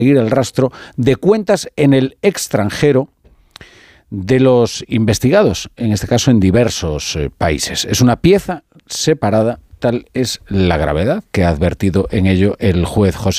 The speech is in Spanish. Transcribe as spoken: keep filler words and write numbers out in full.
seguir el rastro de cuentas en el extranjero de los investigados, en este caso en diversos eh, países. Es una pieza separada, tal es la gravedad que ha advertido en ello el juez José